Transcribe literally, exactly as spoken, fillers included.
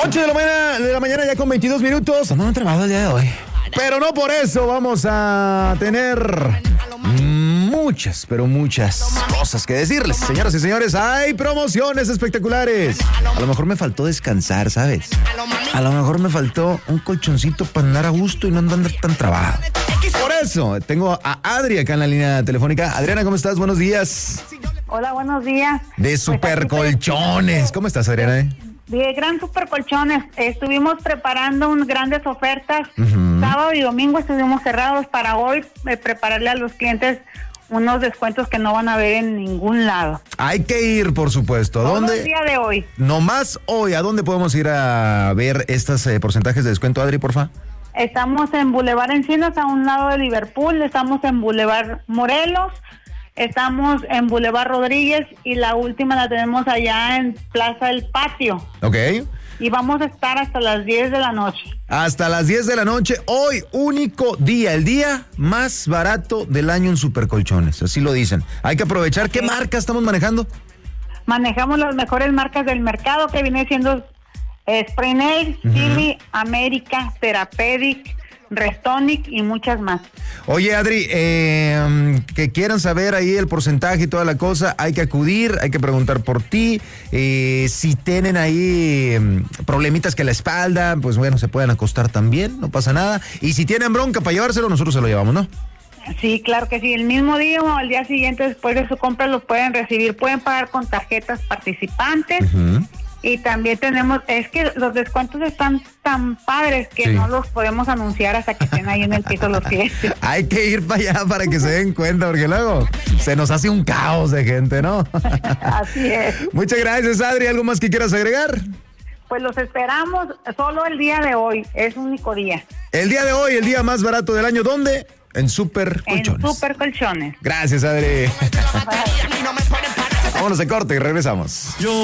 ocho de la mañana, de la mañana ya con veintidós minutos. Andamos trabajo el día de hoy. Pero no por eso vamos a tener muchas, pero muchas cosas que decirles. Señoras y señores, hay promociones espectaculares. A lo mejor me faltó descansar, ¿sabes? A lo mejor me faltó un colchoncito para andar a gusto y no andar tan trabado. Por eso, tengo a Adri acá en la línea telefónica. Adriana, ¿cómo estás? Buenos días. Hola, buenos días. De Super Colchones. ¿Cómo estás, Adriana? De Gran Super Colchones. Estuvimos preparando unas grandes ofertas. Uh-huh. Sábado y domingo estuvimos cerrados para hoy eh, prepararle a los clientes unos descuentos que no van a ver en ningún lado. Hay que ir, por supuesto. ¿A dónde? El día de hoy. Nomás hoy. ¿A dónde podemos ir a ver estos eh, porcentajes de descuento, Adri, porfa? Estamos en Boulevard Encinas, a un lado de Liverpool. Estamos en Boulevard Morelos. Estamos en Boulevard Rodríguez. Y la última la tenemos allá en Plaza El Patio. Ok. Y vamos a estar hasta las diez de la noche. Hasta las diez de la noche. Hoy, único día. El día más barato del año en Super Colchones. Así lo dicen. Hay que aprovechar. ¿Qué marca estamos manejando? Manejamos las mejores marcas del mercado, que viene siendo Spray, uh-huh. Chili, América, Therapeutic, Restonic y muchas más. Oye, Adri, eh, que quieran saber ahí el porcentaje y toda la cosa, hay que acudir, hay que preguntar por ti. Eh, si tienen ahí eh, problemitas que la espalda, pues bueno, se pueden acostar también, no pasa nada. Y si tienen bronca para llevárselo, nosotros se lo llevamos, ¿no? Sí, claro que sí. El mismo día o al día siguiente, después de su compra, lo pueden recibir. Pueden pagar con tarjetas participantes. Uh-huh. Y también tenemos, es que los descuentos están tan padres que sí. No los podemos anunciar hasta que estén ahí en el piso los clientes. Hay que ir para allá para que se den cuenta, porque luego se nos hace un caos de gente, ¿no? Así es. Muchas gracias, Adri. ¿Algo más que quieras agregar? Pues los esperamos solo el día de hoy, es un único día. El día de hoy, el día más barato del año, ¿dónde? En Super Colchones. En Super Colchones. Gracias, Adri. Vámonos de corte y regresamos. Yo